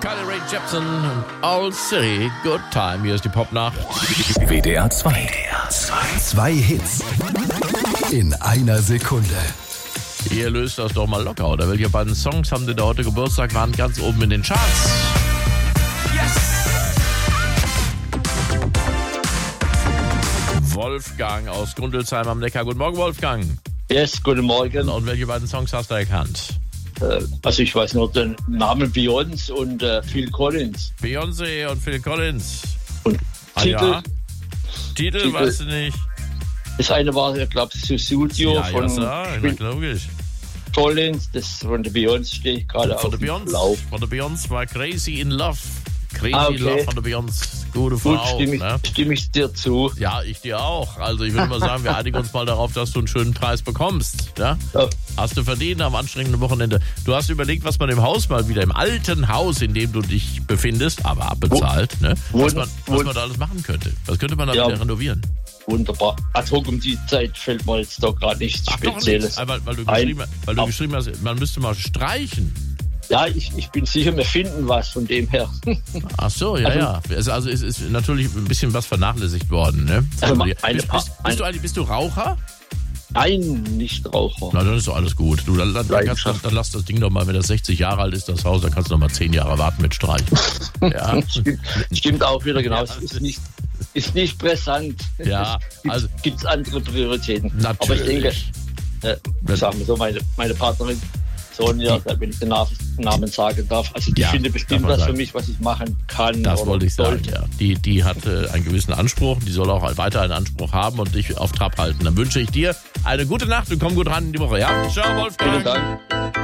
Carly Rae Jepsen, All City, Good Time. Hier ist die Popnacht. WDR 2. Zwei Hits in einer Sekunde. Ihr löst das doch mal locker, oder? Welche beiden Songs haben denn da heute Geburtstag, waren ganz oben in den Charts? Yes! Wolfgang aus Grundelsheim am Neckar. Guten Morgen, Wolfgang. Yes, guten Morgen. Und welche beiden Songs hast du erkannt? Also ich weiß nur den Namen Beyoncé und Phil Collins. Beyoncé und Phil Collins. Und Ja. Titel, weißt du nicht? Das eine war, ich glaube, Sussudio von Phil logisch. Collins. Das von der Beyoncé stehe ich gerade auf Von der dem Lauf. Beyoncé war Crazy in Love. Crazy Okay. in Love von der Beyoncé. Gute Gut, Frau. stimme ich dir zu. Ja, ich dir auch. Also ich würde mal sagen, wir einigen uns mal darauf, dass du einen schönen Preis bekommst. Ja? Ja. Hast du verdient am anstrengenden Wochenende. Du hast überlegt, was man im Haus mal wieder, im alten Haus, in dem du dich befindest, aber abbezahlt, ne? was man da alles machen könnte. Was könnte man da wieder renovieren? Wunderbar. Ad hoc um die Zeit fällt mir jetzt doch gerade nichts Spezielles. Weil du geschrieben hast, man müsste mal streichen. Ja, ich bin sicher, wir finden was von dem her. Ach so, ja. Also es ist natürlich ein bisschen was vernachlässigt worden, ne? Bist du Raucher? Nein, nicht Raucher. Na, dann ist doch alles gut. Du, dann lass das Ding doch mal, wenn das 60 Jahre alt ist, das Haus, dann kannst du noch mal 10 Jahre warten mit Streichen. Ja. Stimmt auch wieder, genau. Ja, Es ist nicht brisant. Ja, also Gibt's andere Prioritäten. natürlich. Aber ich denke, sagen wir so, meine Partnerin Sonja, wenn ich den Namen sagen darf, also die findet bestimmt was für mich, was ich machen kann. Das wollte ich sagen, ja. Die hat einen gewissen Anspruch, die soll auch weiter einen Anspruch haben und dich auf Trab halten. Dann wünsche ich dir eine gute Nacht und komm gut ran in die Woche, ja? Ciao, Wolfgang. Vielen Dank.